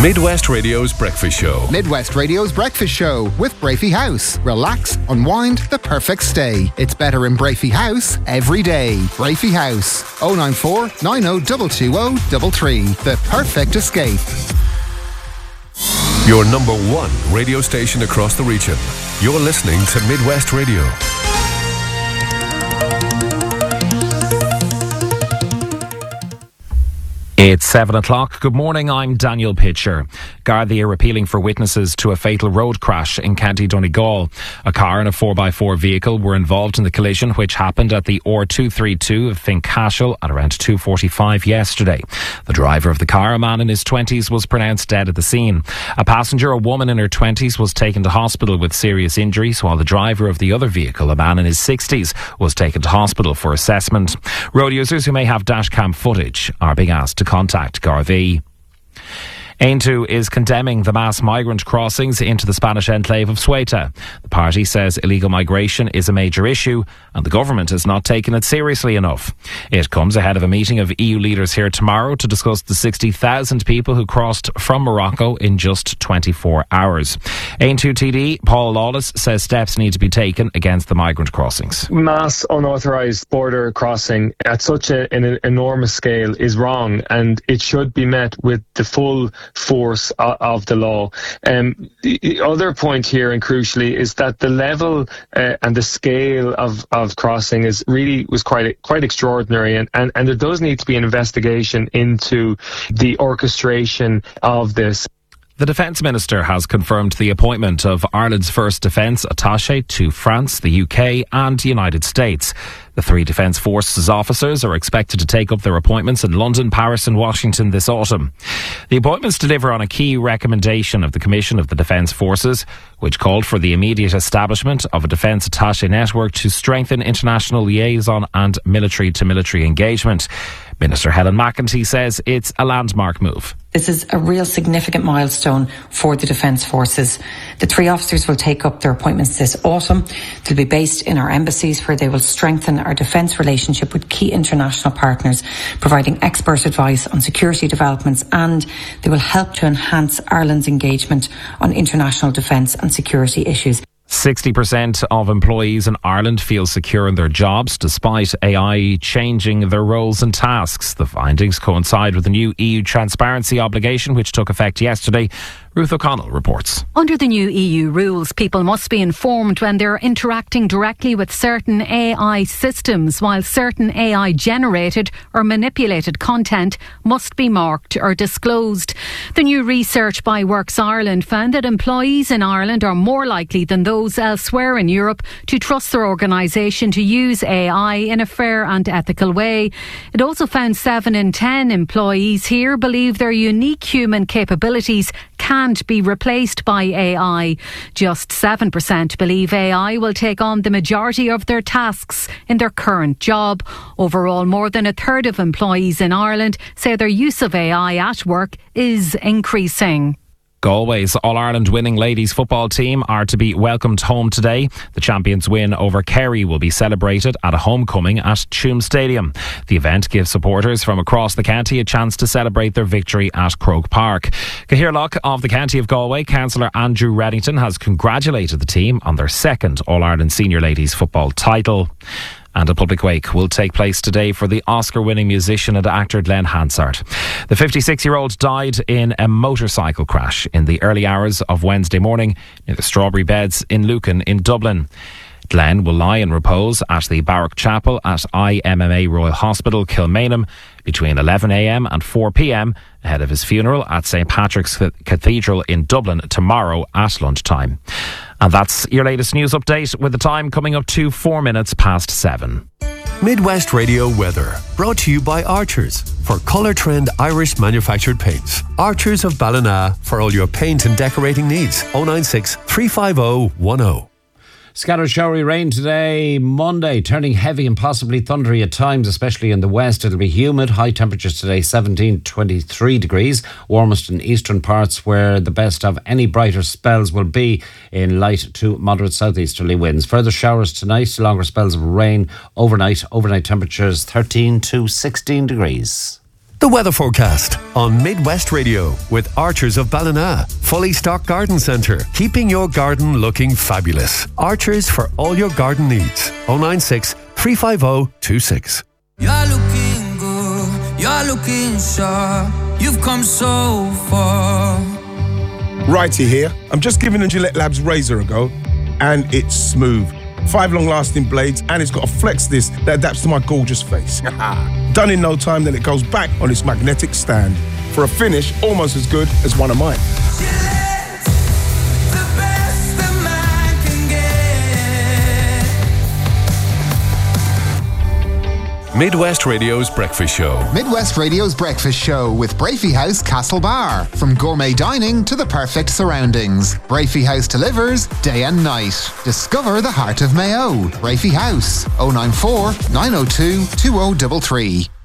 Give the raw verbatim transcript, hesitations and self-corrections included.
Midwest Radio's Breakfast Show. Midwest Radio's Breakfast Show with Brafey House. Relax, unwind, the perfect stay. It's better in Brafey House every day. Brafey House. oh nine four, nine oh two two oh three three. The perfect escape. Your number one radio station across the region. You're listening to Midwest Radio. It's seven o'clock. Good morning, I'm Daniel Pitcher. Gardaí are appealing for witnesses to a fatal road crash in County Donegal. A car and a four by four vehicle were involved in the collision, which happened at the R two thirty-two of Fincashel at around two forty-five yesterday. The driver of the car, a man in his twenties, was pronounced dead at the scene. A passenger, a woman in her twenties, was taken to hospital with serious injuries, while the driver of the other vehicle, a man in his sixties, was taken to hospital for assessment. Road users who may have dashcam footage are being asked to contact Gardaí. Aintu is condemning the mass migrant crossings into the Spanish enclave of Ceuta. The party says illegal migration is a major issue and the government has not taken it seriously enough. It comes ahead of a meeting of E U leaders here tomorrow to discuss the sixty thousand people who crossed from Morocco in just twenty-four hours. Aintu T D Paul Lawless says steps need to be taken against the migrant crossings. Mass unauthorised border crossing at such a, an enormous scale is wrong, and it should be met with the full force of the law. Um, the other point here, and crucially, is that the level uh, and the scale of, of crossing is really was quite quite extraordinary, and, and, and there does need to be an investigation into the orchestration of this. The Defence Minister has confirmed the appointment of Ireland's first defence attaché to France, the U K and the United States. The three Defence Forces officers are expected to take up their appointments in London, Paris and Washington this autumn. The appointments deliver on a key recommendation of the Commission of the Defence Forces, which called for the immediate establishment of a defence attaché network to strengthen international liaison and military-to-military engagement. Minister Helen McEntee says it's a landmark move. This is a real significant milestone for the Defence Forces. The three officers will take up their appointments this autumn. They'll be based in our embassies, where they will strengthen our defence relationship with key international partners, providing expert advice on security developments, and they will help to enhance Ireland's engagement on international defence and security issues. sixty percent of employees in Ireland feel secure in their jobs despite A I changing their roles and tasks. The findings coincide with the new E U transparency obligation, which took effect yesterday. Ruth O'Connell reports. Under the new E U rules, people must be informed when they're interacting directly with certain A I systems, while certain A I-generated or manipulated content must be marked or disclosed. The new research by Works Ireland found that employees in Ireland are more likely than those elsewhere in Europe to trust their organisation to use A I in a fair and ethical way. It also found seven in ten employees here believe their unique human capabilities can't be replaced by A I. Just seven percent believe A I will take on the majority of their tasks in their current job. Overall, more than a third of employees in Ireland say their use of A I at work is increasing. Galway's All-Ireland winning ladies football team are to be welcomed home today. The champions' win over Kerry will be celebrated at a homecoming at Tuam Stadium. The event gives supporters from across the county a chance to celebrate their victory at Croke Park. Cathaoirleach of the County of Galway, Councillor Andrew Reddington, has congratulated the team on their second All-Ireland senior ladies football title. And a public wake will take place today for the Oscar-winning musician and actor Glenn Hansard. The fifty-six-year-old died in a motorcycle crash in the early hours of Wednesday morning near the Strawberry Beds in Lucan in Dublin. Glenn will lie in repose at the Baruch Chapel at I M M A Royal Hospital, Kilmainham, between eleven a m and four p m ahead of his funeral at St Patrick's Cathedral in Dublin tomorrow at lunchtime. And that's your latest news update, with the time coming up to four minutes past seven. Midwest Radio weather, brought to you by Archers for Colour Trend Irish manufactured paints. Archers of Ballina for all your paint and decorating needs. oh nine six, three five oh, one oh. Scattered showery rain today, Monday, turning heavy and possibly thundery at times, especially in the west. It'll be humid. High temperatures today, seventeen to twenty-three degrees. Warmest in eastern parts, where the best of any brighter spells will be in light to moderate southeasterly winds. Further showers tonight, longer spells of rain overnight. Overnight temperatures thirteen to sixteen degrees. The weather forecast on Midwest Radio with Archers of Ballina. Fully stocked garden centre, keeping your garden looking fabulous. Archers for all your garden needs. oh nine six, three five oh, two six. You're looking good, you're looking sharp. You've come so far. Righty here. I'm just giving the Gillette Labs razor a go, and it's smooth. Five long-lasting blades, and it's got a flex disc that adapts to my gorgeous face. Done in no time, then it goes back on its magnetic stand for a finish almost as good as one of mine. Gillette's the best a man can get. Midwest Radio's Breakfast Show. Midwest Radio's Breakfast Show with Brafey House Castle Bar. From gourmet dining to the perfect surroundings, Brafey House delivers day and night. Discover the heart of Mayo. Brafey House, oh nine four, nine oh two, two oh three three.